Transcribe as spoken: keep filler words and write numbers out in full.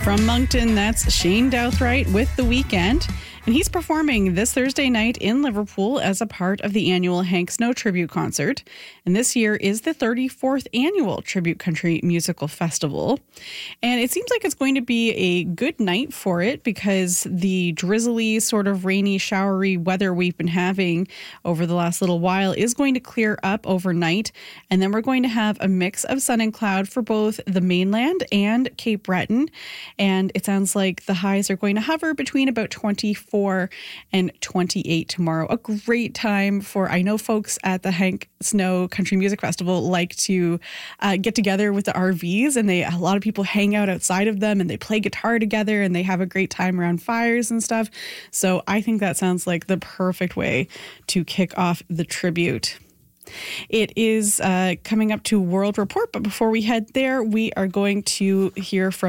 From Moncton, that's Shane Douthright with The Weekend. And he's performing this Thursday night in Liverpool as a part of the annual Hank Snow Tribute Concert. And this year is the thirty-fourth annual Tribute Country Musical Festival. And it seems like it's going to be a good night for it because the drizzly, sort of rainy, showery weather we've been having over the last little while is going to clear up overnight. And then we're going to have a mix of sun and cloud for both the mainland and Cape Breton. And it sounds like the highs are going to hover between about twenty-four and twenty-eight tomorrow. A great time for, I know folks at the Hank Snow Country Music Festival like to uh, get together with the R Vs, and they a lot of people hang out outside of them and they play guitar together and they have a great time around fires and stuff. So I think that sounds like the perfect way to kick off the tribute. It is uh, coming up to World Report, but before we head there, we are going to hear from